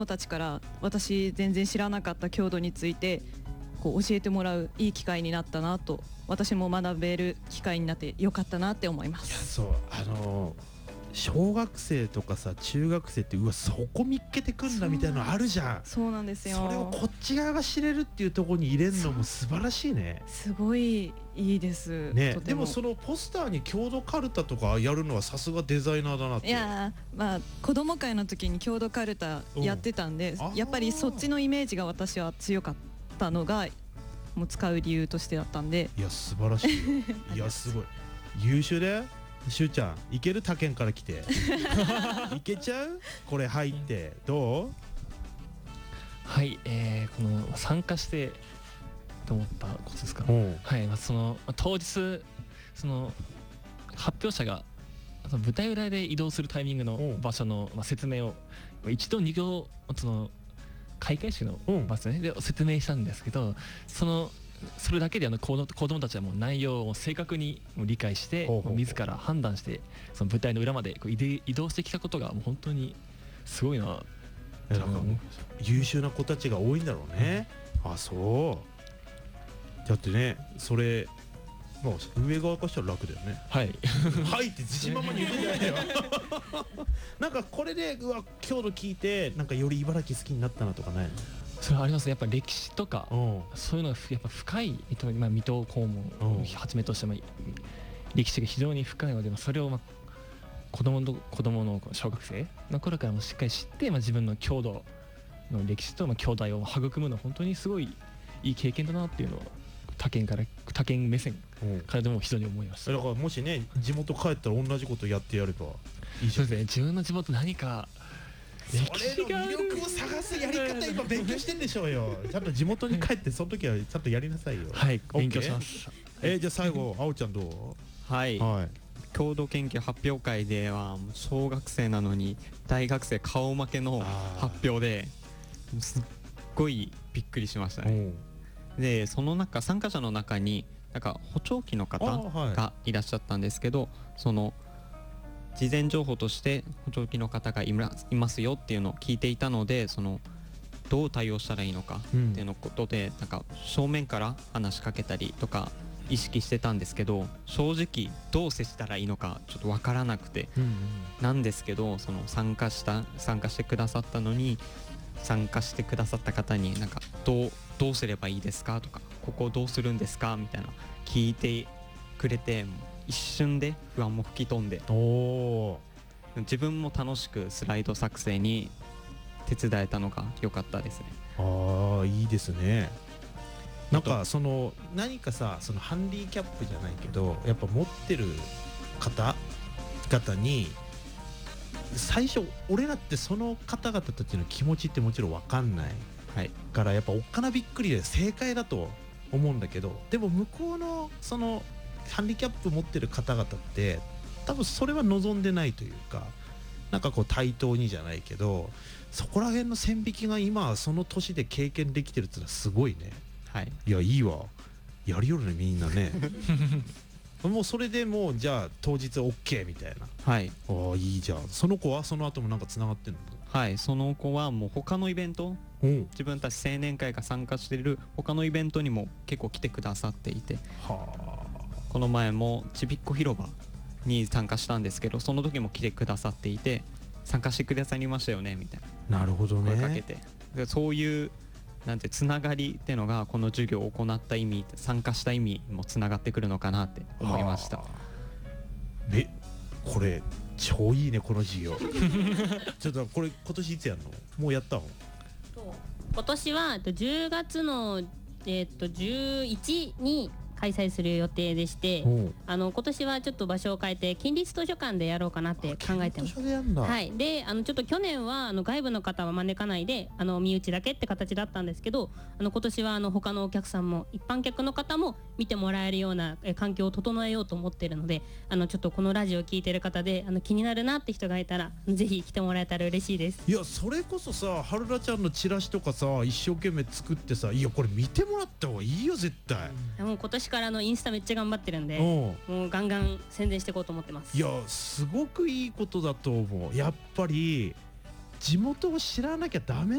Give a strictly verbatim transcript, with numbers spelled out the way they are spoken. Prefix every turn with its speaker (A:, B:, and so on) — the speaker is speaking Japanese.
A: たちから私全然知らなかった郷土についてこう教えてもらういい機会になったなと、私も学べる機会になってよかったなって思いま
B: いや
A: す。
B: そうあの小学生とかさ中学生ってうわそこ見っけてくんだみたいなのあるじゃん。
A: そうなんですよ。
B: それをこっち側が知れるっていうところに入れるのも素晴らしいね。
A: すごいいいです
B: ね、
A: とて
B: でもそのポスターに郷土カルタとかやるのはさすがデザイナーだなって。
A: いやー、まあ子供会の時に郷土カルタやってたんで、
B: うん
A: やっぱりそっちのイメージが私は強かったのがもう使う理由としてだったんで。
B: いや素晴らしいよいやすごい優秀だよ。しゅうちゃんいける？他県から来ていけちゃう？これ入ってどう？
C: はい、えー、この参加してと思ったことですか。はい、まあ、その当日その発表者がその舞台裏で移動するタイミングの場所の、まあ、説明を一度二行その開会式の場所、ね、で説明したんですけど、そのそれだけであの子供たちはもう内容を正確に理解して
B: ほうほうほう
C: 自ら判断してその舞台の裏までこう移動移動してきたことがもう本当にすごいな。
B: なんかもう優秀な子たちが多いんだろうね。あ、そうだってね、それもう上側からしたら楽だよね。
C: はい
B: はいって自信満々に言ってんじゃないよなんかこれでうわ郷土聞いてなんかより茨城好きになったなとかないの？
C: それはありますね。やっぱ歴史とか
B: うん
C: そういうのがやっぱ深い、まあ、水戸黄門をはじめとしても歴史が非常に深いので、それをまあ子供の子供の小学生の頃からもしっかり知って、まあ、自分の郷土の歴史とまあ兄弟を育むのは本当にすごいいい経験だなっていうのを他県から他県目線からでも非常に思いました。
B: だからもしね地元帰ったら同じことやってやればいいじゃん。
C: そうですね、自分の地元何か
B: それの魅力を探すやり方今勉強してんでしょうよちゃんと地元に帰ってその時はちゃんとやりなさいよ。
C: はい、
B: OK？
C: 勉強します。
B: えー、じゃあ最後あおちゃんどう？
D: はい、
B: はい
D: 郷土研究発表会では小学生なのに大学生顔負けの発表ですっごいびっくりしましたね。でその中参加者の中になんか補聴器の方がいらっしゃったんですけど、その事前情報として補聴器の方がいますよっていうのを聞いていたので、そのどう対応したらいいのかっていうのことで、なんか正面から話しかけたりとか意識してたんですけど、正直どう接したらいいのかちょっと分からなくて、なんですけどその参加した参加してくださったのに参加してくださった方になんかどうどうすればいいですかとかここどうするんですかみたいな聞いてくれて、一瞬で不安も吹き飛んで、
B: お
D: 自分も楽しくスライド作成に手伝えたのが良かったですね。
B: ああいいですね。なんかその何かさそのハンディキャップじゃないけどやっぱ持ってる方々に最初俺らってその方々たちの気持ちってもちろん分かんない、はい、からやっぱおっかなびっくりで正解だと思うんだけど、でも向こうのそのハンディキャップ持ってる方々って多分それは望んでないというか、なんかこう対等にじゃないけどそこら辺の線引きが今その年で経験できてるってのはすごいね。
D: はい、
B: いやいいわやりよるねみんなねもうそれでもうじゃあ当日 OK みたいな。
D: はい、
B: ああいいじゃん。その子はその後もなんかつながってんの？
D: はい、その子はもう他のイベント、うん、自分たち青年会が参加している他のイベントにも結構来てくださっていて、はあ、この前もちびっこ広場に参加したんですけど、その時も来てくださっていて、参加してくださりましたよねみたいな。
B: なるほどね。
D: 声かけて、そういうなんてつながりっていうのがこの授業を行った意味、参加した意味もつながってくるのかなって思いました。
B: えこれ超いいねこの授業ちょっとこれ今年いつやんの？もうやったの？
E: 今年はじゅうがつの、えー、とじゅういちに開催する予定でして、あの今年はちょっと場所を変えて近立図書館でやろうかなって考えてます。はい、であのちょっと去年はあの外部の方は招かないであの身内だけって形だったんですけど、あの今年はあの他のお客さんも一般客の方も見てもらえるようなえ環境を整えようと思っているので、あのちょっとこのラジオを聞いてる方であの気になるなって人がいたらぜひ来てもらえたら嬉しいです。
B: いやそれこそさはるらちゃんのチラシとかさ一生懸命作ってさ、いやこれ見てもらった方がいいよ絶対。
E: もう今年からのインスタめっちゃ頑張ってるんで、もうガンガン宣伝していこうと思ってます。
B: いやすごくいいことだと思う。やっぱり地元を知らなきゃダメ